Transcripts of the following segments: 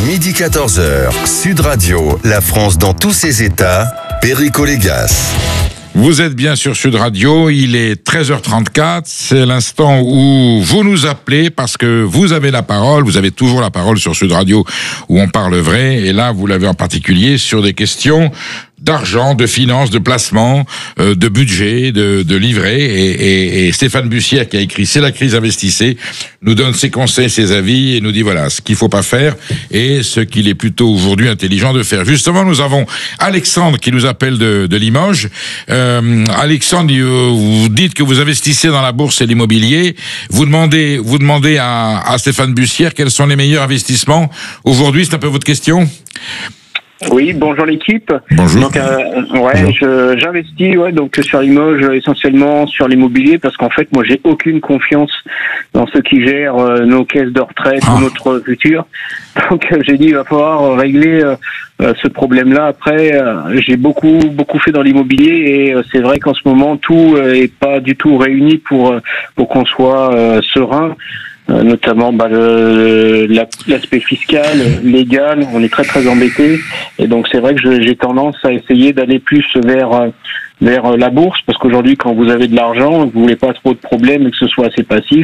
Midi 14h, Sud Radio, la France dans tous ses états, Perico Légas. Vous êtes bien sur Sud Radio, il est 13h34, c'est l'instant où vous nous appelez parce que vous avez la parole, vous avez toujours la parole sur Sud Radio où on parle vrai, et là vous l'avez en particulier sur des questions d'argent, de finances, de placement, de budget, de livret, et Stéphane Bussière qui a écrit C'est la crise, investissez, nous donne ses conseils, ses avis, et nous dit voilà ce qu'il faut pas faire et ce qu'il est plutôt aujourd'hui intelligent de faire. Justement, nous avons Alexandre qui nous appelle de Limoges. Alexandre, vous dites que vous investissez dans la bourse et l'immobilier. Vous demandez à Stéphane Bussière quels sont les meilleurs investissements aujourd'hui. C'est un peu votre question? Oui, bonjour l'équipe. Bonjour. Donc, j'investis, donc sur Limoges, essentiellement sur l'immobilier, parce qu'en fait, moi, j'ai aucune confiance dans ceux qui gèrent nos caisses de retraite ou notre futur. Donc, j'ai dit, il va falloir régler ce problème-là. Après, j'ai beaucoup fait dans l'immobilier, et c'est vrai qu'en ce moment, tout est pas du tout réuni pour qu'on soit serein. Notamment l'aspect fiscal, légal, on est très embêté, et donc c'est vrai que j'ai tendance à essayer d'aller plus vers la bourse, parce qu'aujourd'hui quand vous avez de l'argent, vous voulez pas trop de problèmes et que ce soit assez passif,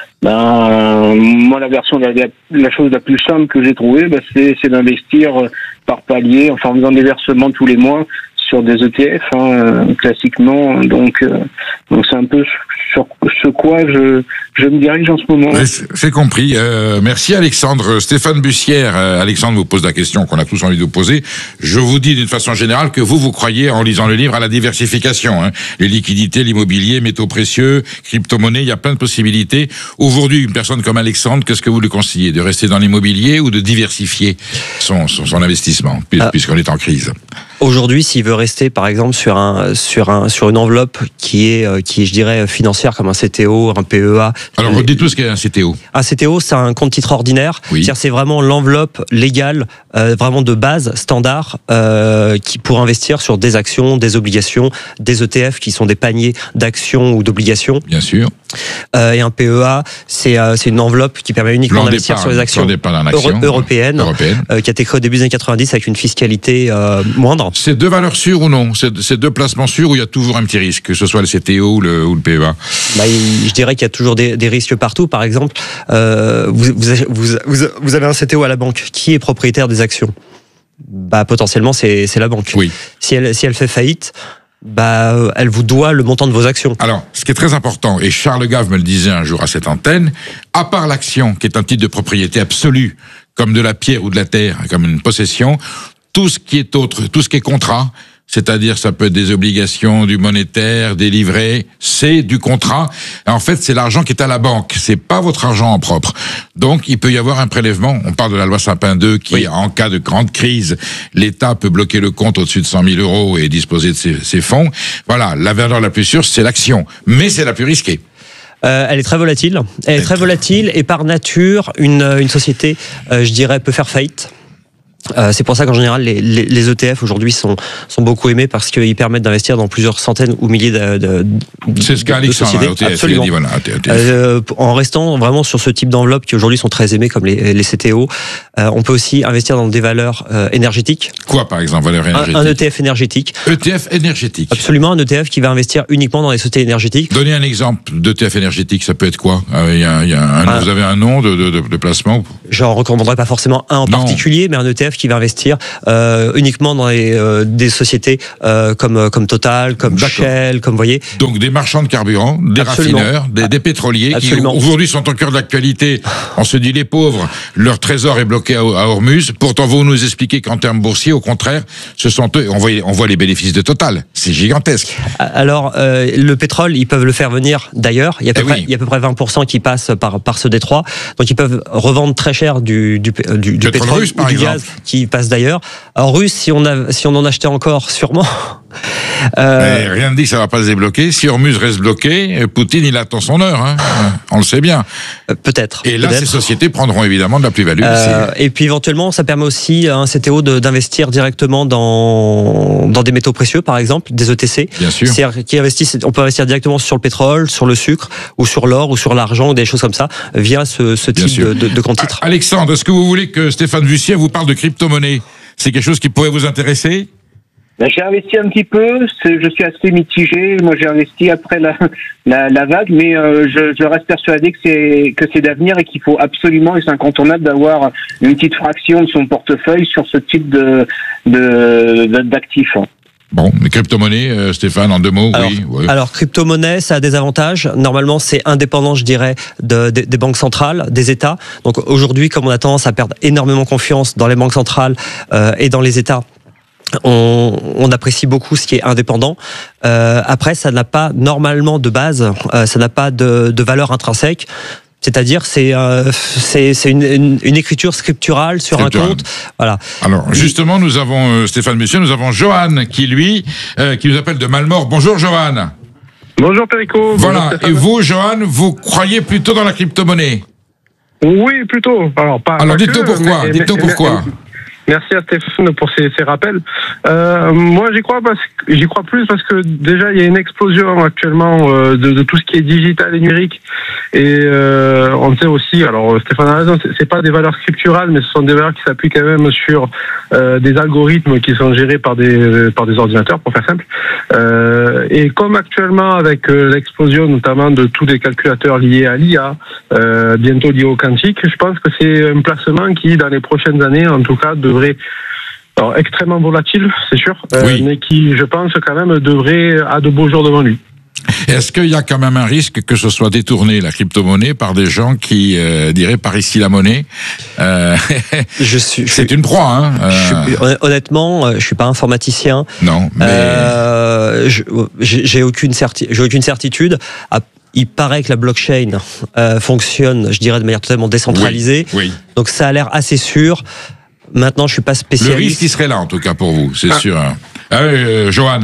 moi la version la chose la plus simple que j'ai trouvée, c'est d'investir par palier, enfin en faisant des versements tous les mois sur des ETF, classiquement. Donc c'est un peu sur ce quoi je me dirige en ce moment. C'est compris. Merci Alexandre. Stéphane Bussière, Alexandre vous pose la question qu'on a tous envie de vous poser. Je vous dis d'une façon générale que vous croyez, en lisant le livre, à la diversification. Les liquidités, l'immobilier, métaux précieux, crypto-monnaies, il y a plein de possibilités. Aujourd'hui, une personne comme Alexandre, qu'est-ce que vous lui conseillez? De rester dans l'immobilier ou de diversifier son investissement, puisqu'on est en crise? Aujourd'hui, s'il veut rester, par exemple, sur une enveloppe qui est, je dirais, financière, comme un CTO, un PEA. Alors, dites-nous ce qu'est un CTO. Un CTO, c'est un compte titre ordinaire. Oui. C'est-à-dire, c'est vraiment l'enveloppe légale, vraiment de base, standard, qui pour investir sur des actions, des obligations, des ETF qui sont des paniers d'actions ou d'obligations. Bien sûr. Et un PEA, c'est une enveloppe qui permet uniquement d'investir sur les actions européennes, qui a été créée au début des années 90 avec une fiscalité moindre. C'est deux valeurs sûres ou non? C'est deux placements sûrs, ou il y a toujours un petit risque, que ce soit le CTO ou le PEA? Je dirais qu'il y a toujours des risques partout. Par exemple, vous avez un CTO à la banque. Qui est propriétaire des actions? Potentiellement, c'est la banque. Oui. Si elle fait faillite, elle vous doit le montant de vos actions. Alors, ce qui est très important, et Charles Gave me le disait un jour à cette antenne, à part l'action, qui est un titre de propriété absolue, comme de la pierre ou de la terre, comme une possession, tout ce qui est autre, tout ce qui est contrat, c'est-à-dire ça peut être des obligations, du monétaire, des livrets, c'est du contrat. En fait, c'est l'argent qui est à la banque, c'est pas votre argent en propre. Donc, il peut y avoir un prélèvement. On parle de la loi Sapin II qui, oui, en cas de grande crise, l'État peut bloquer le compte au-dessus de 100 000 euros et disposer de ses fonds. Voilà, la valeur la plus sûre, c'est l'action, mais c'est la plus risquée. Elle est très volatile. Elle est très volatile, et par nature, une société, je dirais, peut faire faillite. C'est pour ça qu'en général les ETF aujourd'hui sont beaucoup aimés, parce qu'ils permettent d'investir dans plusieurs centaines ou milliers de c'est ce qu'a Alexandre ETF. Absolument. Dit, voilà, en restant vraiment sur ce type d'enveloppe qui aujourd'hui sont très aimés comme les CTO, on peut aussi investir dans des valeurs énergétiques. Quoi par exemple, valeurs énergétiques? Un ETF énergétique. ETF énergétique. Absolument, un ETF qui va investir uniquement dans les sociétés énergétiques. Donnez un exemple d'ETF énergétique, ça peut être quoi? Vous avez un nom de placement? J'en recommanderais pas forcément un en particulier, mais un ETF qui va investir uniquement dans des sociétés comme Total, comme Shell, comme vous voyez. Donc des marchands de carburant, des raffineurs, des pétroliers qui aujourd'hui sont au cœur de l'actualité. On se dit les pauvres, leur trésor est bloqué à Hormuz. Pourtant vous nous expliquez qu'en termes boursiers, au contraire, ce sont eux. On voit les bénéfices de Total. C'est gigantesque. Alors le pétrole, ils peuvent le faire venir d'ailleurs. Il y a à peu près 20% qui passent par ce détroit. Donc ils peuvent revendre très cher du pétrole russe, ou du gaz qui passe d'ailleurs. Alors russe, si on en achetait encore, sûrement. Mais rien ne dit que ça va pas se débloquer. Si Hormuz reste bloqué, Poutine, il attend son heure. Hein. On le sait bien. Peut-être. Et là, ces sociétés prendront évidemment de la plus-value. Et puis éventuellement, ça permet aussi à un CTO d'investir directement dans des métaux précieux, par exemple, des ETC. Bien sûr. On peut investir directement sur le pétrole, sur le sucre, ou sur l'or, ou sur l'argent, ou des choses comme ça, via ce type de compte titre. Alexandre, est-ce que vous voulez que Stéphane Bussière vous parle de crypto-monnaie ? C'est quelque chose qui pourrait vous intéresser ? J'ai investi un petit peu, je suis assez mitigé. Moi, j'ai investi après la vague, mais je reste persuadé que c'est d'avenir et qu'il faut absolument, et c'est incontournable, d'avoir une petite fraction de son portefeuille sur ce type d'actifs. Bon, les crypto-monnaies, Stéphane, en 2 mots, oui. Alors, crypto-monnaie, ça a des avantages. Normalement, c'est indépendant, je dirais, des banques centrales, des États. Donc aujourd'hui, comme on a tendance à perdre énormément confiance dans les banques centrales et dans les États, on apprécie beaucoup ce qui est indépendant. Après, ça n'a pas normalement de base, ça n'a pas de valeur intrinsèque. C'est-à-dire, c'est une écriture scripturale sur un compte. Voilà. Alors, justement, nous avons, Stéphane Bussière, nous avons Johan qui, lui, qui nous appelle de Malmort. Bonjour, Johan. Bonjour, Perico. Voilà. Bonjour, et vous, Johan, vous croyez plutôt dans la crypto-monnaie ? Oui, plutôt. Alors, dites-nous pourquoi. Dites-nous. Merci à Stéphane pour ces rappels. Moi, j'y crois plus parce que déjà il y a une explosion actuellement de tout ce qui est digital et numérique. Et on sait aussi, alors Stéphane a raison, c'est pas des valeurs scripturales, mais ce sont des valeurs qui s'appuient quand même sur des algorithmes qui sont gérés par des ordinateurs, pour faire simple. Et comme actuellement avec l'explosion notamment de tous les calculateurs liés à l'IA, bientôt liés au quantique, je pense que c'est un placement qui, dans les prochaines années, en tout cas, alors extrêmement volatile, c'est sûr, mais qui, je pense, quand même, a de beaux jours devant lui. Est-ce qu'il y a quand même un risque que ce soit détourné, la crypto-monnaie, par des gens qui diraient par ici la monnaie C'est une proie, hein honnêtement, je suis pas informaticien. Non, mais j'ai aucune certitude. Il paraît que la blockchain fonctionne, je dirais, de manière totalement décentralisée. Oui. Donc ça a l'air assez sûr. Maintenant, je suis pas spécialiste. Le risque, il serait là, en tout cas, pour vous, c'est sûr. Johan.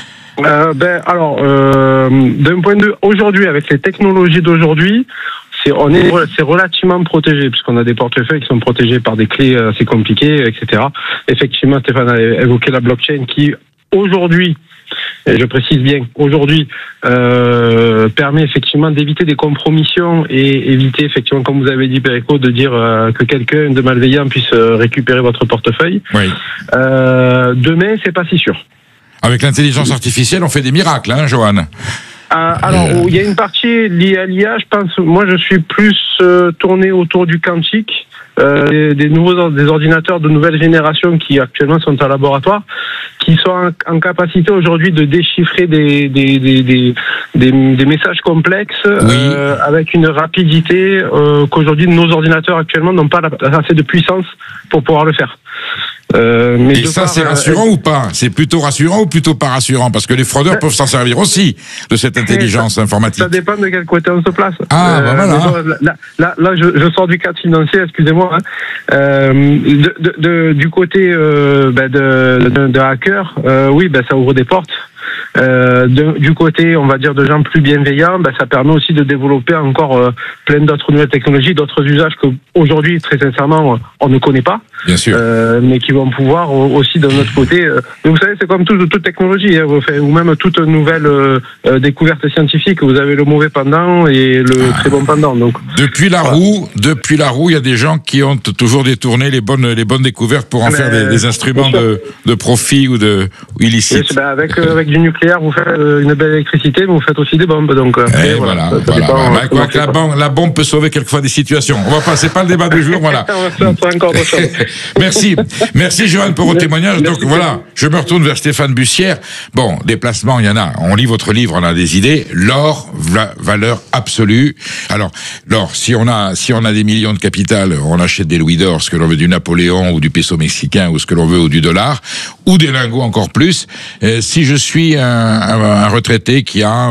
D'un point de vue aujourd'hui, avec les technologies d'aujourd'hui, c'est relativement protégé, puisqu'on a des portefeuilles qui sont protégés par des clés assez compliquées, etc. Effectivement, Stéphane a évoqué la blockchain qui, aujourd'hui, et je précise bien, aujourd'hui, permet effectivement d'éviter des compromissions et éviter effectivement, comme vous avez dit, Perico, de dire que quelqu'un de malveillant puisse récupérer votre portefeuille. Oui. Demain, c'est pas si sûr. Avec l'intelligence artificielle, on fait des miracles, hein, Johan? Alors, il y a une partie liée à l'IA, je pense. Moi, je suis plus tourné autour du quantique. Des ordinateurs de nouvelle génération qui actuellement sont en laboratoire, qui sont en capacité aujourd'hui de déchiffrer des messages complexes avec une rapidité qu'aujourd'hui nos ordinateurs actuellement n'ont pas assez de puissance pour pouvoir le faire. Et ça, c'est rassurant ou pas? C'est plutôt rassurant ou plutôt pas rassurant? Parce que les fraudeurs peuvent s'en servir aussi de cette intelligence informatique. Ça dépend de quel côté on se place. Voilà. Là, je sors du cadre financier, excusez-moi. Du côté de hacker, ça ouvre des portes. Du côté, on va dire, de gens plus bienveillants, ça permet aussi de développer encore plein d'autres nouvelles technologies, d'autres usages que aujourd'hui, très sincèrement, on ne connaît pas. Bien sûr. Mais qui vont pouvoir aussi, d'un autre côté. Mais vous savez, c'est comme toute technologie, ou même toute nouvelle découverte scientifique. Vous avez le mauvais pendant et le très bon pendant. Donc depuis la roue, il y a des gens qui ont toujours détourné les bonnes découvertes pour en faire des instruments de profit ou illicites. Avec du nucléaire, vous faites une belle électricité, mais vous faites aussi des bombes. Donc voilà. La bombe peut sauver quelquefois des situations. On va passer pas le débat du jour, voilà. Merci Johan pour vos témoignages. Donc voilà, je me retourne vers Stéphane Bussière. Bon, des placements, il y en a. On lit votre livre, on a des idées. L'or, valeur absolue. Alors, l'or, si on a des millions de capital, on achète des louis d'or, ce que l'on veut du Napoléon ou du peso mexicain ou ce que l'on veut ou du dollar, ou des lingots encore plus. Si je suis un un retraité qui a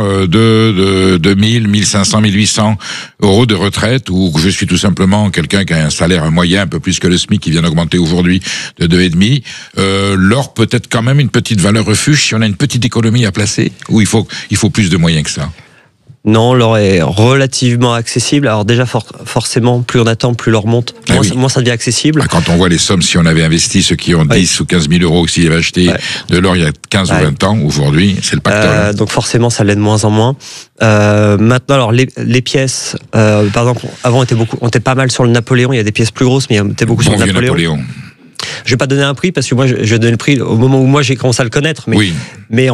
2000, 1500, 1800 euros de retraite, ou que je suis tout simplement quelqu'un qui a un salaire moyen un peu plus que le SMIC qui vient d'augmenter aujourd'hui de 2,5, l'or peut être quand même une petite valeur refuge si on a une petite économie à placer, ou il faut plus de moyens que ça? Non, l'or est relativement accessible. Alors déjà, forcément, plus on attend, plus l'or monte. Moins ça devient accessible. Quand on voit les sommes, si on avait investi, ceux qui ont 10 ou 15 000 euros, s'ils avaient acheté de l'or il y a 15 ou 20 ans, aujourd'hui, c'est le pactole. Donc forcément, ça l'est de moins en moins. Maintenant, alors les pièces, par exemple, avant on était pas mal sur le Napoléon. Il y a des pièces plus grosses, mais il y était beaucoup sur le Napoléon. Je vais pas donner un prix parce que moi je vais donner le prix au moment où moi j'ai commencé à le connaître, mais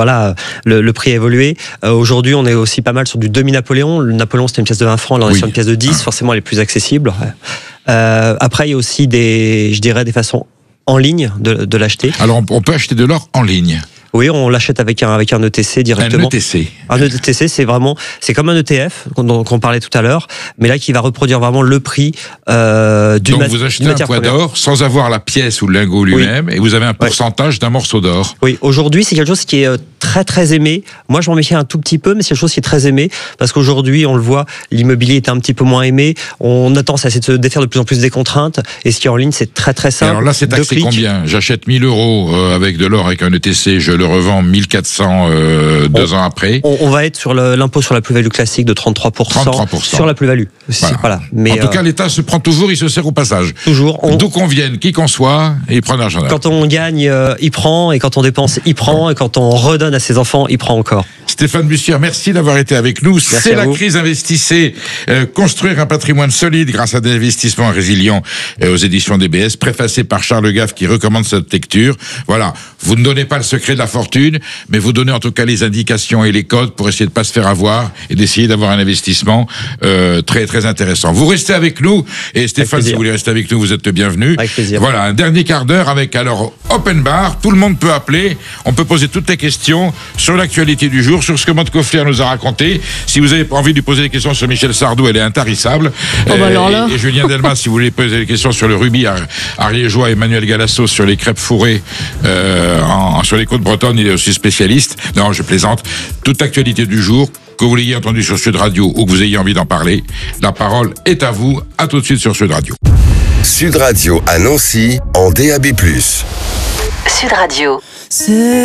le prix a évolué. Aujourd'hui on est aussi pas mal sur du demi-Napoléon. Le Napoléon c'était une pièce de 20 francs, là on est sur une pièce de 10, forcément elle est plus accessible. Après il y a aussi des façons en ligne de l'acheter. Alors on peut acheter de l'or en ligne? Oui, on l'achète avec un ETC directement. Un ETC, c'est comme un ETF dont on parlait tout à l'heure, mais là qui va reproduire vraiment le prix Donc vous achetez un poids d'or sans avoir la pièce ou le lingot lui-même, et vous avez un pourcentage d'un morceau d'or. Oui, aujourd'hui c'est quelque chose qui est très très aimé. Moi je m'en méfie un tout petit peu, mais c'est quelque chose qui est très aimé, parce qu'aujourd'hui on le voit, l'immobilier est un petit peu moins aimé, on a tendance à essayer de se défaire de plus en plus des contraintes, et ce qui est en ligne c'est très très simple. Et alors là c'est taxé combien? J'achète 1000 euros avec de l'or avec un ETC, je le revends 1400 2 ans après. On va être sur l'impôt sur la plus-value classique de 33%. Sur la plus-value. Voilà. Mais en tout cas, l'État se prend toujours, il se sert au passage. Toujours. D'où qu'on vienne, qui qu'on soit, il prend l'argent. Quand on gagne, il prend, et quand on dépense, il prend, et quand on redonne à ses enfants, il prend encore. Stéphane Bussière, merci d'avoir été avec nous. C'est la crise, investissez, construire un patrimoine solide grâce à des investissements résilients aux éditions DBS, préfacé par Charles Gaffe qui recommande cette lecture. Voilà, vous ne donnez pas le secret de la fortune, mais vous donnez en tout cas les indications et les codes pour essayer de pas se faire avoir et d'essayer d'avoir un investissement très très intéressant. Vous restez avec nous, et Stéphane, si vous voulez rester avec nous, vous êtes le bienvenu. Avec plaisir. Voilà, un dernier quart d'heure avec alors Open Bar, tout le monde peut appeler, on peut poser toutes les questions sur l'actualité du jour, sur ce que Maud Cofflier nous a raconté. Si vous avez envie de lui poser des questions sur Michel Sardou, elle est intarissable. Et Julien Delmas, si vous voulez poser des questions sur le rubis ariégeois, Emmanuel Galasso sur les crêpes fourrées sur les côtes bretonnes, il est aussi spécialiste. Non, je plaisante. Toute l'actualité du jour, que vous l'ayez entendu sur Sud Radio ou que vous ayez envie d'en parler, la parole est à vous. À tout de suite sur Sud Radio. Sud Radio à Nancy en DAB+. Sud Radio.